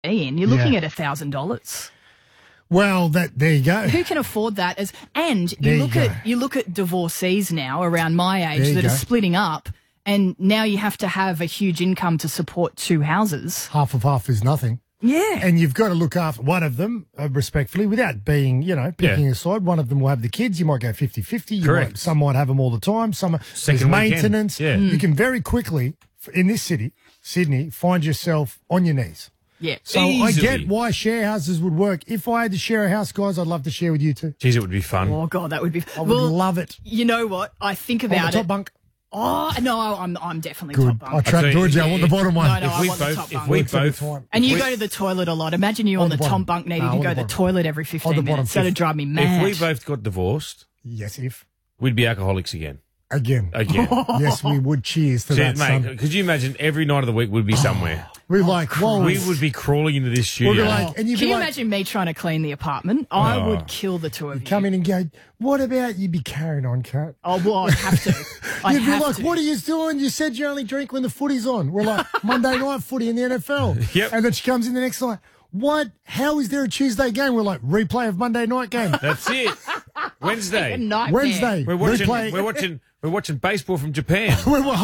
in, you're looking at $1,000. Well, there you go. Who can afford that? You look at divorcees now around my age that are splitting up, and now you have to have a huge income to support two houses. Half of half is nothing. Yeah. And you've got to look after one of them respectfully without being, picking a side. One of them will have the kids. You might go 50-50. Correct. Some might have them all the time. There's maintenance. Yeah. You can very quickly, in this city, Sydney, find yourself on your knees. Yeah. So Easily. I get why share houses would work. If I had to share a house, guys, I'd love to share with you too. Jeez, it would be fun. Oh, God, that would be... I would love it. You know what? I think about On the top bunk. Oh, no, I'm definitely Good. top I bunk. trapped Georgie. I want the bottom one. No, I want the top bunk. We both... And you go to the toilet a lot. Imagine you on the top bunk needing to go to the toilet every 15 minutes. That'd drive me mad. If we both got divorced, Yes, we'd be alcoholics again. Again. Yes, we would. Cheers to that, son. Mate, could you imagine every night of the week we'd be somewhere? We're like, whoa. We would be crawling into this studio. We'd be like, and you'd Can be you like, imagine me trying to clean the apartment? I would kill the two of you. come in and go, what about you be carrying on, Kat? Oh, well, I'd have to. You'd be like, what are you doing? You said you only drink when the footy's on. We're like, Monday night footy in the NFL. Yep. And then she comes in the next night. What? How is there a Tuesday game? We're like, replay of Monday night game. That's it. Wednesday. A nightmare. Wednesday. We're watching baseball from Japan.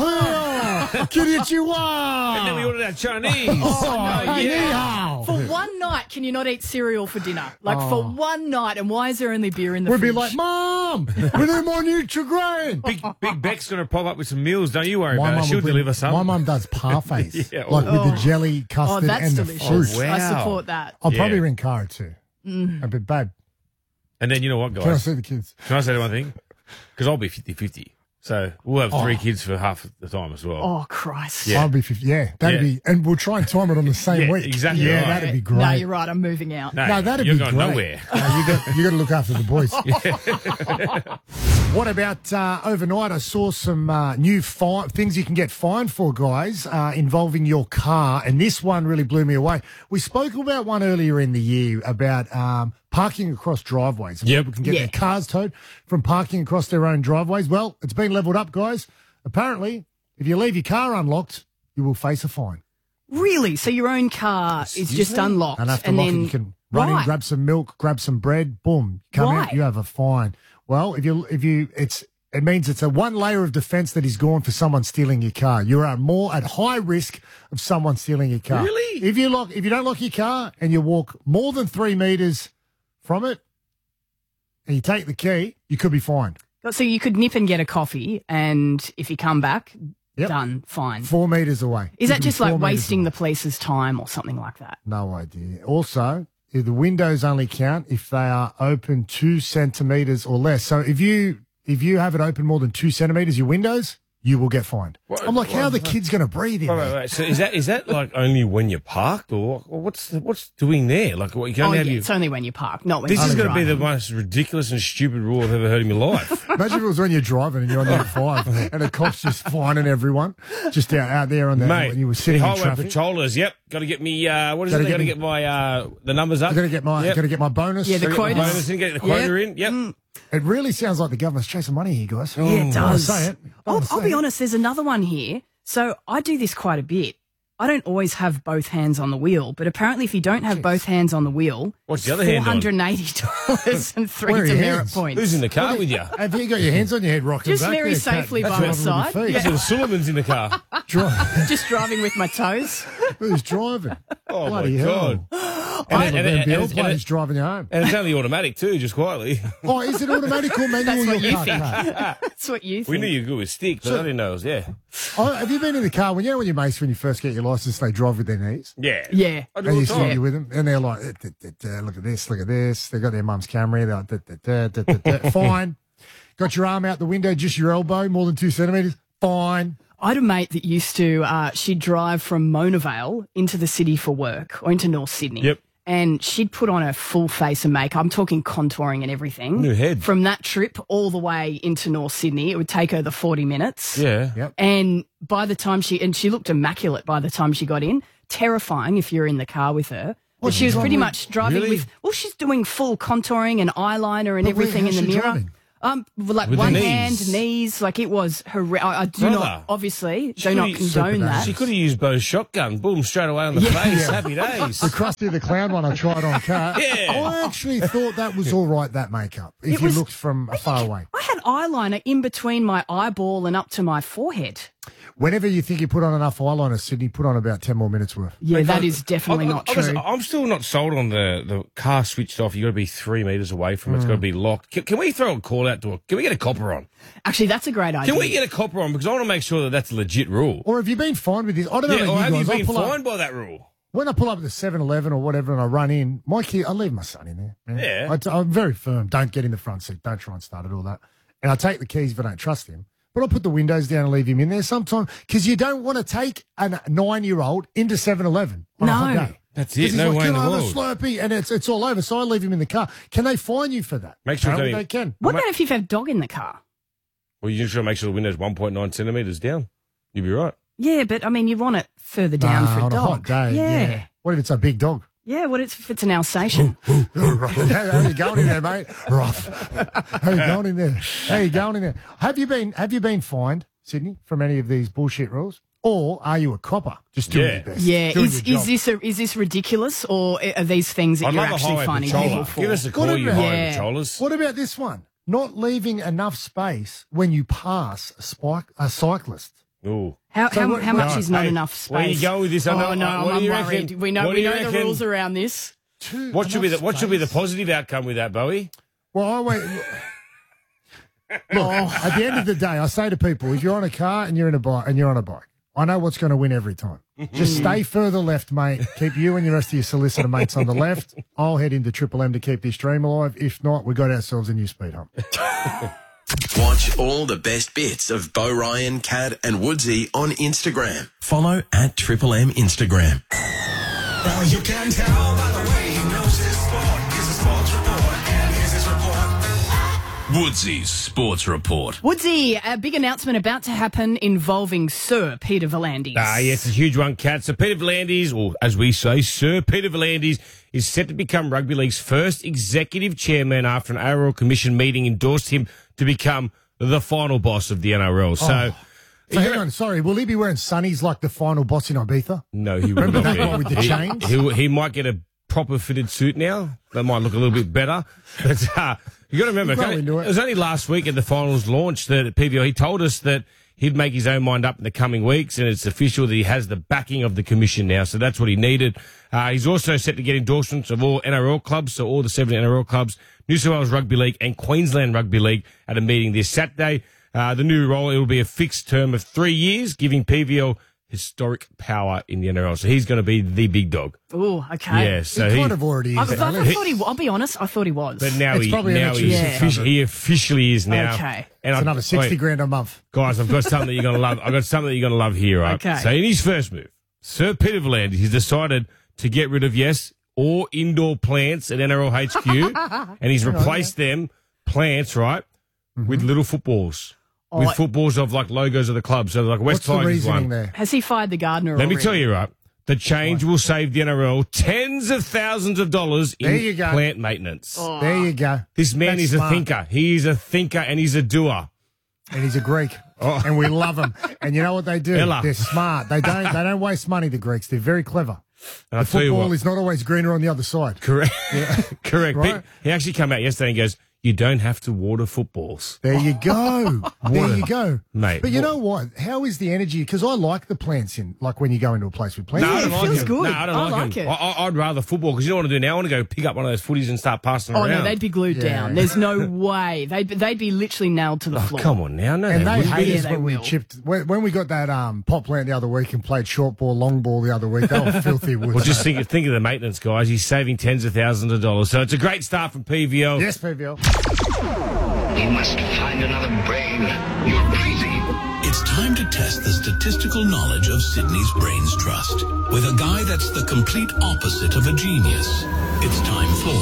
Konnichiwa. And then we ordered our Chinese. For one night, can you not eat cereal for dinner? Like, for one night, and why is there only beer in the We'd fridge? be like, Mom, we need more Nutri-Grain. Big Beck's going to pop up with some meals. Don't you worry about it. She'll deliver some. My mum does parfaits, Yeah. like with the jelly, custard, that's and delicious. the fruit. Oh, wow. I support that. I'll Yeah. probably ring Cara too. But babe, And then you know what, can I guys? see the kids? Can I say one thing? Because I'll be 50-50. So we'll have 3 kids for half the time as well. Oh, Christ. Yeah. I'll be 50. Yeah, that'd be, and we'll try and time it on the same Yeah, week. exactly Yeah, right. that'd be great. No, you're right. I'm moving out. No, that'd you're be going great. nowhere. No, you got to look after the boys. What about overnight? I saw some new things you can get fined for, guys, involving your car, and this one really blew me away. We spoke about one earlier in the year about parking across driveways. Yep. People can get their cars towed from parking across their own driveways. Well, it's been levelled up, guys. Apparently, if you leave your car unlocked, you will face a fine. Really? So your own car is just unlocked? And after and locking, then, you can run in, grab some milk, grab some bread, boom, come out, you have a fine. Well, it means it's a one layer of defence that is gone for someone stealing your car. You are more at high risk of someone stealing your car. Really? If you don't lock your car and you walk more than 3 metres from it and you take the key, you could be fined. So you could nip and get a coffee, and if you come back, done, fine. 4 metres away. Is You that could be just 4 like metres wasting away. the police's time or something like that? No idea. Also, if the windows only count if they are open 2 centimetres or less. So if you have it open more than 2 centimetres, your windows, you will get fined. I'm like, how are the kids going to breathe in there? Wait. So is that like only when you're parked, or what's doing there? Like, what, you can only have it's only when you park, not when This you're is going to be the driving. most ridiculous and stupid rule I've ever heard in my life. Imagine if it was when you're driving and you're on the M5 and the cops just fining everyone just out there on the Mate, and you were sitting in highway traffic. patrollers, got to get me, what is Gotta it? Got to get get my, the numbers up. Got to get my bonus. Yeah, the Gotta get the quotas. bonus in, get the quota in. Yep. It really sounds like the government's chasing money here, guys. Yeah, it does. Say it. I'll be honest, there's another one here. So I do this quite a bit. I don't always have both hands on the wheel, but apparently if you don't have both hands on the wheel, What's the other hand on? $480 and 3 Where are your demerit hands? points. Who's in the car with you? Have you got your hands on your head rocking Just back very there, Kat? safely That's by my driving with side. your feet. That's the Suleimans in the car. Just driving with my toes. Who's driving? Oh, Bloody my hell. God. And the plane's driving you home. And it's only automatic too, just quietly. Oh, is it automatic or manual? That's what your you car? think. Kat? That's what you think. We knew you were good with stick, but I didn't know it was, Oh, have you been in the car when your mates, when you first get your license, they drive with their knees? Yeah. Yeah. I do And all you the sit time. with them, and they're like, look at this. They got their mum's Camry. They're like, fine. Got your arm out the window, just your elbow, more than 2 centimetres. Fine. I had a mate that used to, she'd drive from Mona Vale into the city for work or into North Sydney. Yep. And she'd put on a full face of makeup. I'm talking contouring and everything. New head. From that trip all the way into North Sydney, it would take her the 40 minutes. Yeah. Yep. And by the time she looked immaculate by the time she got in. Terrifying if you're in the car with her. But she was pretty much driving Really? she's doing full contouring and eyeliner and everything in how's the she mirror. driving? Like With one the hand, knees. knees, like it was horrific. I do not, obviously, do not condone that. She could have used Bo's shotgun. Boom, straight away on the face. Happy days. The Krusty the Clown one I tried on Kat. Yeah. I actually thought that was all right, that makeup, if you looked from far away. I had eyeliner in between my eyeball and up to my forehead. Whenever you think you put on enough eyeliner, Sydney, put on about 10 more minutes worth. Yeah, that is definitely not true. I'm still not sold on the car switched off. You've got to be 3 metres away from it. It's got to be locked. Can we throw a call out to it? Can we get a copper on? Actually, that's a great idea. Can we get a copper on? Because I want to make sure that that's a legit rule. Or have you been fined with this? I don't know Yeah, about or have you you guys. been fined by that rule? When I pull up at the 7-Eleven or whatever and I run in, my kid, I leave my son in there. Yeah. I'm very firm. Don't get in the front seat. Don't try and start it, all that. And I take the keys if I don't trust him. But I'll put the windows down and leave him in there sometimes because you don't want to take a 9-year-old into 7-Eleven on a hot day. That's it. No way in the world. Slurpee, and it's all over. So I leave him in the car. Can they fine you for that? Make sure they can. What about if you have a dog in the car? Well, you just got to make sure the window's 1.9 centimetres down. You'll be right. Yeah, but I mean, you want it further down for a on dog. a hot day. Yeah. What if it's a big dog? Yeah, what if it's an Alsatian? How you going in there, mate? Rough. How you going in there? How you going in there? Have you been fined, Sydney, from any of these bullshit rules? Or are you a copper? Just doing your best. Yeah, doing is this ridiculous, or are these things that I'd you're love a actually highway finding patroller. people for? Give us a call, you highway patrollers. What about this one? Not leaving enough space when you pass a cyclist. Ooh. How much is not enough space? Where you go with this? Oh, no, what I'm do you worried. reckon? We know you the reckon? rules around this. What should be the positive outcome with that, Bowie? Well, I wait. Look, at the end of the day, I say to people, if you're on a car and you're on a bike, I know what's going to win every time. Just stay further left, mate. Keep you and the rest of your solicitor mates on the left. I'll head into Triple M to keep this dream alive. If not, we got ourselves a new speed hump. Watch all the best bits of Bo Ryan, Cad and Woodsy on Instagram. Follow @Triple M Instagram. Well, you can tell by the way he knows his sport. Here's a sports report, and here's his report. Woodsy's Sports Report. Woodsy, a big announcement about to happen involving Sir Peter V'landys. Yes, it's a huge one, Kat. So Peter V'landys, or as we say, Sir Peter V'landys, is set to become Rugby League's first executive chairman after an NRL Commission meeting endorsed him to become the final boss of the NRL. So hang on, sorry, will he be wearing sunnies like the final boss in Ibiza? No, he will not that be. one with the chains? He might get a proper fitted suit now. That might look a little bit better. But you got to remember, it was only last week at the finals launch that PVO, he told us that he'd make his own mind up in the coming weeks, and it's official that he has the backing of the commission now. So that's what he needed. He's also set to get endorsements of all NRL clubs, so all the 7 NRL clubs, New South Wales Rugby League and Queensland Rugby League at a meeting this Saturday. The new role, it will be a fixed term of 3 years, giving PVL historic power in the NRL. So he's going to be the big dog. Oh, okay. Yeah, so he kind of already is. I'll be honest, I thought he was. But now It's probably an extra he officially is now. Okay. And It's another 60 grand a month. Guys, I've got something that you're going to love. I've got something that you're going to love here, right? Okay. So in his first move, Sir Peter V'landys, he's decided to get rid of, all indoor plants at NRL HQ, and he's replaced them, plants, right, with little footballs. With footballs of like logos of the club. So like West What's the Tigers reasoning one. there? Has he fired the gardener Let me already? tell you, right, the change will save the NRL tens of thousands of dollars in plant maintenance. Oh. There you go. This man That's is smart. a thinker. He is a thinker and he's a doer. And he's a Greek. And we love him. And you know what they do? Ella. They're smart. They don't waste money, the Greeks. They're very clever. And I'll The tell you football what. is not always greener on the other side. Correct. Correct. Right? He actually came out yesterday and goes, you don't have to water footballs. There you go. There you go. Mate, But you know what? How is the energy? Because I like the plants like when you go into a place with plants. No, I don't it like feels him. good. No, I don't I like like him. it. I'd rather football because you know what I want to do now? I want to go pick up one of those footies and start passing Oh, around. no, they'd be glued down. There's no way. They'd be literally nailed to the floor. Come on now. No, And they wouldn't hate be. us they when we will. chipped. When we got that pot plant the other week and played short ball, long ball the other week, they were filthy woods. Well, just think of the maintenance, guys. He's saving tens of thousands of dollars. So it's a great start from PVL. Yes, PVL. You must find another brain. You're crazy. It's time to test the statistical knowledge of Sydney's Brains Trust with a guy that's the complete opposite of a genius. It's time for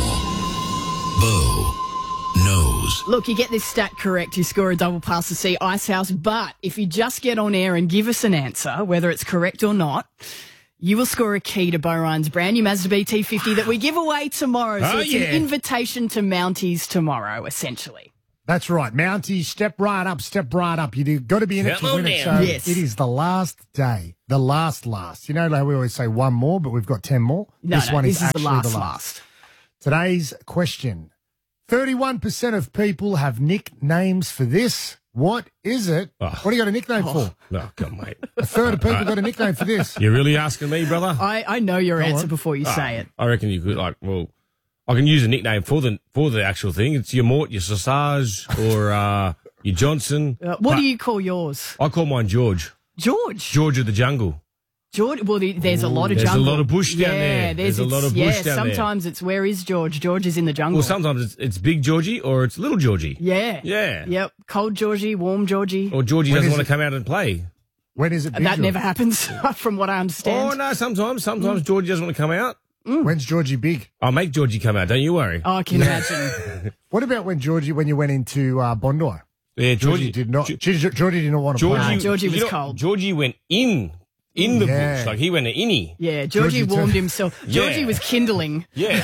Bo Knows. Look, you get this stat correct, you score a double pass to see Icehouse, but if you just get on air and give us an answer, whether it's correct or not, you will score a key to Bo Ryan's brand new Mazda BT50 that we give away tomorrow. So Oh, it's yeah. an invitation to Mounties tomorrow, essentially. That's right. Mountie, step right up, step right up. You've got to be in it to win it. So yes. It is the last day, the last. You know how we always say one more, but we've got 10 more? This is actually the last. Today's question. 31% of people have nicknames for this. What is it? Oh. What do you got a nickname for? No, come on, mate. A third of people got a nickname for this. You're really asking me, brother? I know your answer before you say it. I reckon you could, I can use a nickname for the actual thing. It's your Mort, your Sausage, or your Johnson. What do you call yours? I call mine George. George. George of the jungle. George. Well, there's a lot of There's jungle. a lot of bush down there. There's a lot of bush down there. Sometimes it's where is George? George is in the jungle. Well, sometimes it's Big Georgie or it's Little Georgie. Yeah. Yeah. Yep. Cold Georgie, warm Georgie. Or Georgie doesn't want to come out and play. When is it big, That George? never happens, from what I understand. Oh, no, sometimes Georgie doesn't want to come out. When's Georgie big? I'll make Georgie come out, don't you worry. I can imagine. What about when you went into Bondi? Yeah, Georgie did not. Georgie did not want to play. Georgie was cold. Georgie went in the bush, like he went an innie. Yeah, Georgie warmed himself. Georgie was kindling. Yeah.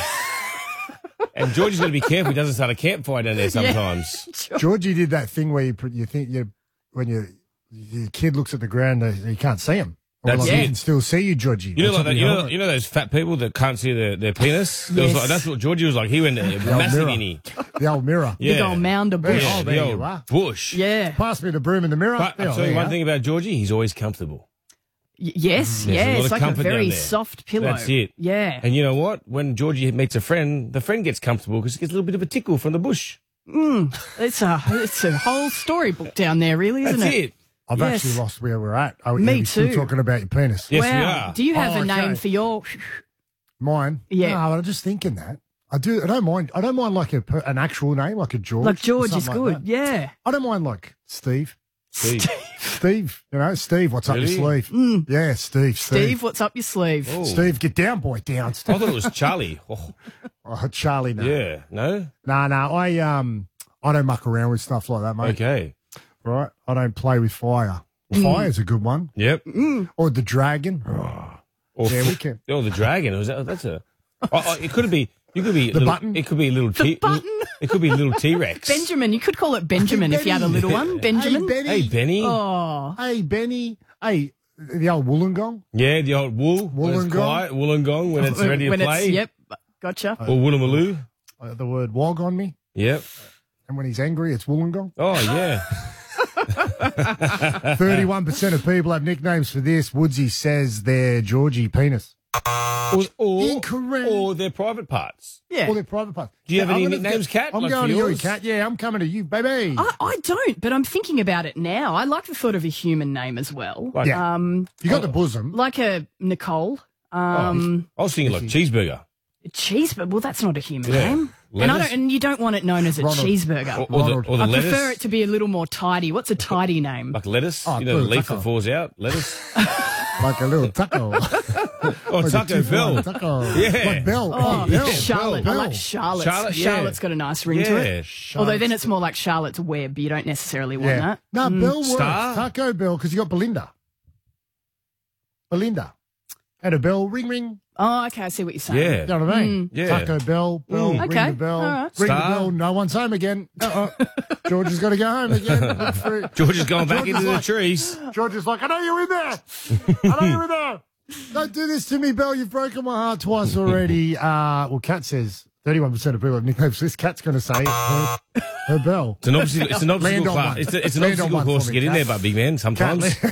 And Georgie's got to be careful he doesn't start a campfire down there sometimes. Georgie did that thing where you think when your kid looks at the ground, you can't see him. That's You it. can still see you, Georgie. You know, like that, you know those fat people that can't see their penis? Yes. That's what Georgie was like. He went a massive mirror. innie. The old mirror. Yeah. Big old mound of bush. Yeah, Oh, the there old you are. bush. Yeah. Pass me the broom and the mirror. But I'll tell you one thing about Georgie, he's always comfortable. Yes, There's a lot it's of like a comfort down very there. soft pillow. That's it. Yeah. And you know what? When Georgie meets a friend, the friend gets comfortable because he gets a little bit of a tickle from the bush. It's a whole storybook down there, really, isn't That's it? it. I've Yes. actually lost where we're at. Me You're still too. talking about your penis. Yes, wow. we are. Do you have a okay. name for your? Mine? Yeah. No, I'm just thinking that. I don't mind. I don't mind like an actual name, like a George. Like or George is something good. like that. Yeah. I don't mind like Steve. Steve. Steve, Steve, what's up Really? your sleeve? Yeah, Steve. Steve, what's up your sleeve? Oh. Steve, get down, boy, down. I thought it was Charlie. Oh, Oh, Charlie, no. yeah. No? No, I don't muck around with stuff like that, mate. Okay. Right? I don't play with fire. Fire's a good one. Yep. Or the dragon. Or Yeah, we can. Oh, the dragon. That's a. It could be. You could be The little, button? It could be a little T. button? It could be a little T-Rex. Benjamin. You could call it Benjamin if you had a little one. Benjamin. Hey, Benny. Hey, Benny. Oh. Hey, Benny. Hey, the old Wollongong. Yeah, the old wool. When it's Wollongong. quiet. Wollongong when it's ready to play. Yep. Gotcha. Or Woolloomaloo. The word wog on me. Yep. And when he's angry, it's Wollongong. Oh, yeah. 31% of people have nicknames for this. Woodsy says they're Georgie penis. Or Incorrect. Or their private parts. Yeah. All their private parts. Do you have any I'm gonna nicknames, get- Kat? I'm Like going for to you, yours? Kat. Yeah, I'm coming to you, baby. I don't, but I'm thinking about it now. I like the thought of a human name as well. Like, Yeah. You got the bosom. Like a Nicole. I was thinking like cheeseburger. Cheeseburger. Well, that's not a human Yeah. name. And Lettuce? you don't want it known as a Ronald. cheeseburger. Or the I lettuce. prefer it to be a little more tidy. What's a tidy name? Like lettuce. Oh, You know, the blue leaf taco. that falls out. Lettuce. Like a little taco. Oh, Like a Taco two-for-one Bell. Taco. Yeah. Like Bell. Oh, Bell. Charlotte. Bell. I like Charlotte. Charlotte, yeah. Charlotte's got a nice ring to Yeah. it. Although then it's more like Charlotte's Web. You don't necessarily want Yeah. that. No, Bell works. Star? Taco Bell, because you got Belinda. And a bell, ring, ring. Oh, okay. I see what you're saying. Yeah. You know what I mean? Yeah. Taco Bell, ring Okay, the bell, all right. ring Star. the bell, no one's home again. George has got to go home again. Look through. George is going back George into is the like- trees. George is like, I know you're in there. I know you're in there. Don't do this to me, Bell. You've broken my heart twice already. Well, Kat says 31% of people have nicknames. This Kat's going to say her Bell. It's an obstacle, Land on class. one. It's an Land on obstacle one course for to me, get in Kat. there, but big man, sometimes. It's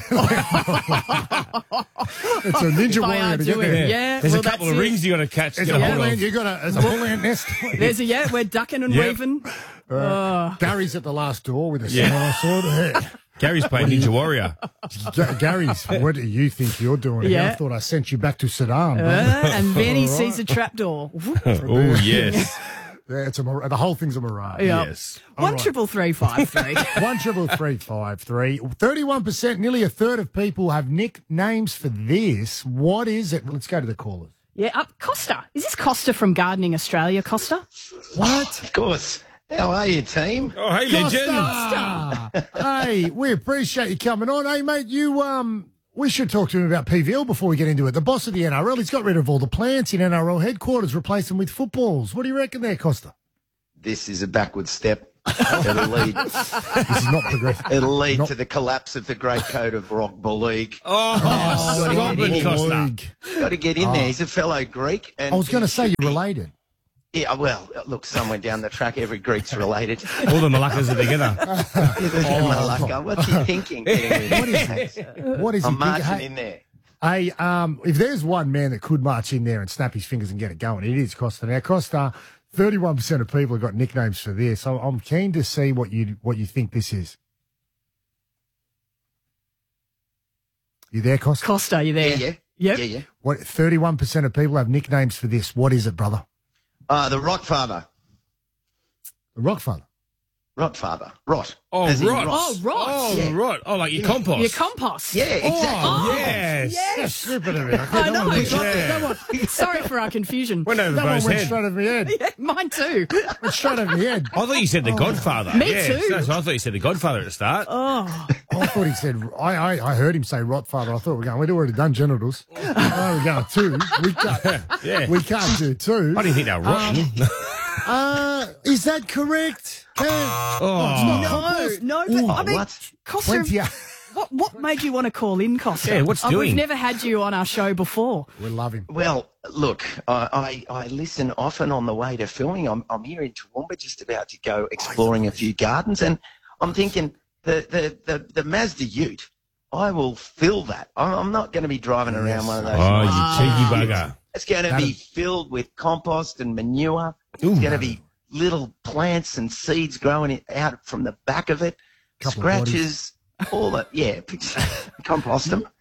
a ninja I warrior to do get it. there. Yeah. There's well, a couple that's of it. rings you got to catch. It's Get a a hold bull ant. of. You got a bull ant nest. There's we're ducking and Yep. weaving. Gary's at the last door with a Yeah. samurai sword. Gary's playing Ninja Warrior. Gary's, what do you think you're doing here? Yeah. I thought I sent you back to Saddam. bro. And then he All right. sees a trapdoor. Oh, yes. Yeah, the whole thing's a mirage. Yeah. Yes. 1-333-5-3. 1-333-5-3. 31%, nearly a third of people have nicknames for this. What is it? Let's go to the callers. Yeah, Costa. Is this Costa from Gardening Australia, Costa? What? Of course. How are you, team? Oh, hey, legend. Hey, we appreciate you coming on. Hey, mate, we should talk to him about PVL before we get into it. The boss of the NRL, he's got rid of all the plants in NRL headquarters, replaced them with footballs. What do you reckon there, Costa? This is a backward step. It'll lead. This is not progressive. It'll lead to the collapse of the great coat of Rockball League. Robin Costa. Got to get in there. He's a fellow Greek. And I was going to say you're related. Yeah, well, look, somewhere down the track, every Greek's related. All the Malaccas are together. Malacca. What's he thinking? What is he I'm marching thinking? in there. Hey, if there's one man that could march in there and snap his fingers and get it going, it is Costa. Now, Costa, 31% of people have got nicknames for this. So I'm keen to see what you think this is. You there, Costa? Costa, you there? Yeah. Yep. Yeah. What? 31% of people have nicknames for this. What is it, brother? The Rockfather. The Rockfather. Rotfather. Rot. Oh, As in rot. Ross. Rot. Oh, Yeah. right. Oh, like your compost. Your compost. Yeah, exactly. Oh, yes. Yes. Stupid of it. I know. Yeah. Sorry for our confusion. Went over That one Bo's went head. straight over my head. Yeah, mine too. Went straight over my head. I thought you said The Godfather. Me Yeah, too. so I thought you said The Godfather at the start. Oh, I thought he said, I heard him say Rotfather. I thought we'd already done genitals. We're going two. Yeah. We can't do two. I didn't think they were rotten. Is that correct? no. But, I mean, What? Costa, 20. what made you want to call in, Costa? Yeah, what's doing? We've never had you on our show before. We love him. Well, look, I listen often on the way to filming. I'm here in Toowoomba, just about to go exploring a few gardens, and I'm thinking the Mazda Ute, I will fill that. I'm not going to be driving around one of those. Oh, you cheeky bugger. It's going to be filled with compost and manure. It's going to be little plants and seeds growing out from the back of it. Couple of Scratches, all that. Yeah, compost them.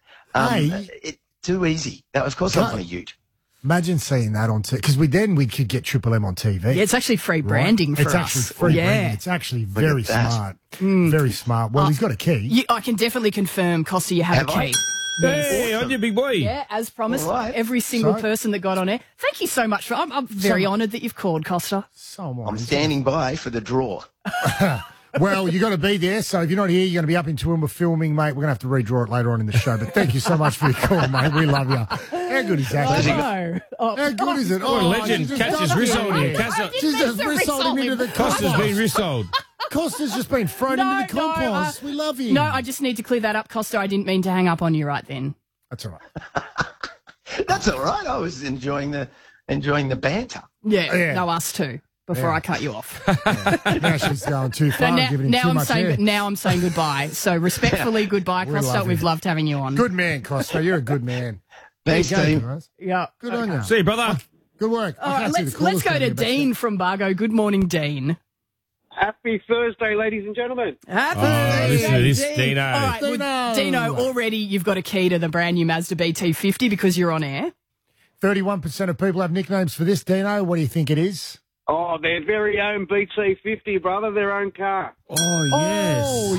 Too easy. Of course, I want a Ute. Imagine seeing that on TV. Because we could get Triple M on TV. Yeah, it's actually free branding for it's us. Actually free branding. It's actually very smart. Very smart. Well, he's got a key. I can definitely confirm, Costa, you have a key. Hey, on you, big boy. Yeah, as promised, All right. every single So- person that got on air. Thank you so much. I'm very honoured that you've called, Costa. So am I. I'm standing by for the draw. Well, you got to be there. So if you're not here, you're going to be up in Toowoomba filming, mate. We're going to have to redraw it later on in the show. But thank you so much for your call, mate. We love you. How good is that? No. How good is it? What a legend. she's Catch his done wrist it. on him. She's just rissoled him into the Costa's compost. been rissoled. Costa's just been thrown into the compost. We love him. No, I just need to clear that up, Costa. I didn't mean to hang up on you right then. That's all right. That's all right. I was enjoying the banter. Yeah. No, us too. Before I cut you off. Now she's going too far, giving him too much air. Now I'm saying goodbye. So respectfully, goodbye, We Costa. love We've you. loved having you on. Good man, Costa. You're a good man. Thanks, There you team. go, guys. Yeah. Good on you. See you, brother. Good work. All right, can't see the let's callers go coming to in, but- Dean from Bargo. Good morning, Dean. Happy Thursday, ladies and gentlemen. Happy listen to this, Dean. Dino. All right, well, Dino, already you've got a key to the brand new Mazda BT50 because you're on air. 31% of people have nicknames for this, Dino. What do you think it is? Oh, their very own BT50, brother, their own car. Oh, yes. Oh,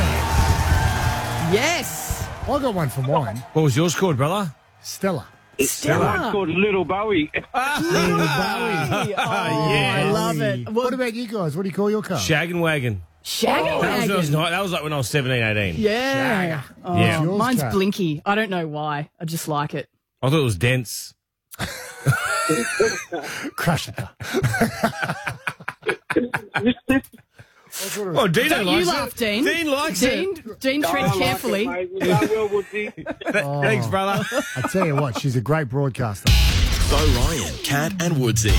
yeah. Yes. I got one for mine. What was yours called, brother? Stella. It's called Little Bowie. Oh, I love it. What about you guys? What do you call your car? Shag and Wagon. Shagwagon. That was like when I was 17, 18. Yeah. Oh, Yeah. Yours, mine's Kat? Blinky. I don't know why. I just like it. I thought it was Dense. Crush it. Oh, Dino Don't likes you laugh, it. Dean. Dean likes it. Dean, tread carefully. Thanks, brother. I tell you what, she's a great broadcaster. Bo Ryan, Cat and Woodsy.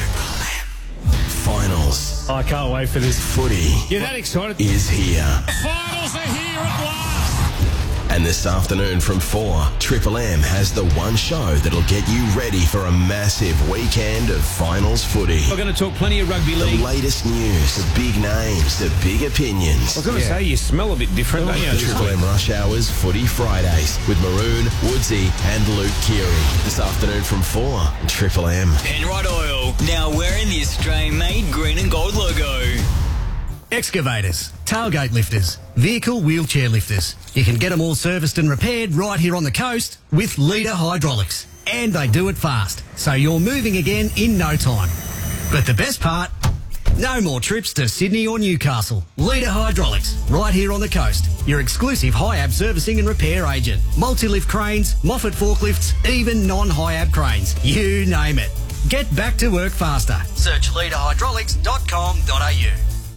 Finals. I can't wait for this. Footy You're that excited? is here. Finals are here at last. And this afternoon from 4, Triple M has the one show that'll get you ready for a massive weekend of finals footy. We're going to talk plenty of rugby The league. latest news, the big names, the big opinions. I was going to say, you smell a bit different, don't you? Triple M Rush Hours Footy Fridays with Maroon, Woodsy and Luke Keary. This afternoon from 4, Triple M. Penrite Oil, now wearing the Australian-made green and gold logo. Excavators, tailgate lifters, vehicle wheelchair lifters. You can get them all serviced and repaired right here on the coast with Leader Hydraulics. And they do it fast, so you're moving again in no time. But the best part, no more trips to Sydney or Newcastle. Leader Hydraulics, right here on the coast. Your exclusive HIAB servicing and repair agent. Multi-lift cranes, Moffat forklifts, even non-HIAB cranes. You name it. Get back to work faster. Search leaderhydraulics.com.au.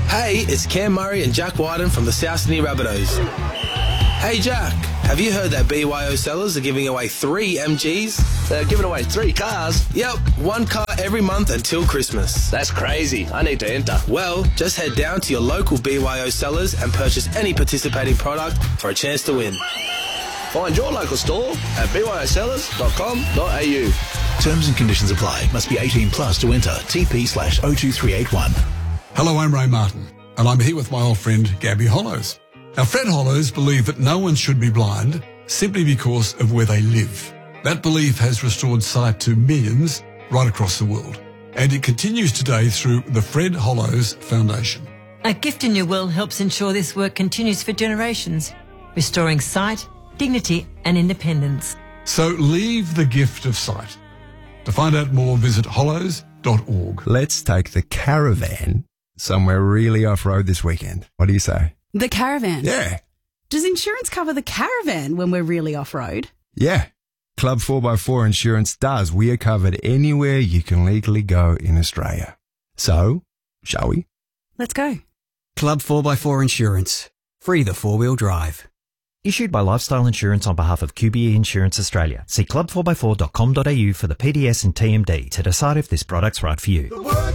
Hey, it's Cam Murray and Jack Wyden from the South Sydney Rabbitohs. Hey Jack, have you heard that BYO sellers are giving away 3 MGs? They're giving away 3 cars? Yep, 1 car every month until Christmas. That's crazy. I need to enter. Well, just head down to your local BYO sellers and purchase any participating product for a chance to win. Find your local store at byosellers.com.au. Terms and conditions apply. Must be 18 plus to enter. TP/02381. Hello, I'm Ray Martin, and I'm here with my old friend Gabby Hollows. Now, Fred Hollows believe that no one should be blind simply because of where they live. That belief has restored sight to millions right across the world, and it continues today through the Fred Hollows Foundation. A Gift in Your Will helps ensure this work continues for generations, restoring sight, dignity and independence. So leave the gift of sight. To find out more, visit hollows.org. Let's take the caravan somewhere really off-road this weekend. What do you say? The caravan? Yeah. Does insurance cover the caravan when we're really off-road? Yeah. Club 4x4 Insurance does. We are covered anywhere you can legally go in Australia. So, shall we? Let's go. Club 4x4 Insurance. Free the four-wheel drive. Issued by Lifestyle Insurance on behalf of QBE Insurance Australia. See club4x4.com.au for the PDS and TMD to decide if this product's right for you.